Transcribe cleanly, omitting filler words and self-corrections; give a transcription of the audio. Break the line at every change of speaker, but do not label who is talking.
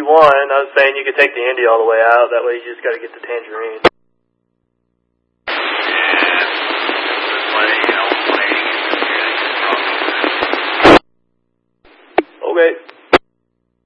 want. I was saying you could take the Indy all the way out. That way you just got to get the Tangerine.